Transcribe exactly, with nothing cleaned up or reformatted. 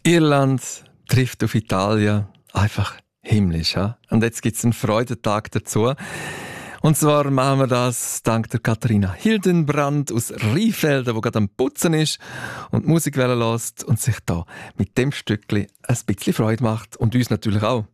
Irland trifft auf Italien. Einfach himmlisch. Ja? Und jetzt gibt es einen Freudentag dazu. Und zwar machen wir das dank der Katharina Hildenbrand aus Rheinfelden, die gerade am Putzen ist und Musik wählen lässt und sich da mit dem Stückchen ein bisschen Freude macht. Und uns natürlich auch.